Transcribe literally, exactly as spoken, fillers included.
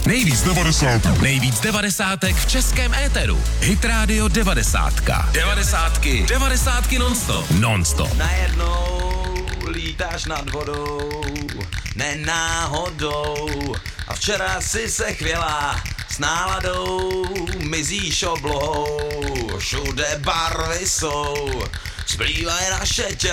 Nejvíc devadesátek. Nejvíc devadesátek v českém éteru. Hit Radio devadesátka. Devadesátky. Devadesátky non-stop. Non-stop. Najednou lítáš nad vodou, nenáhodou. A včera si se chvěla s náladou, mizíš oblohou. Všude barvy jsou, zplývají naše těla.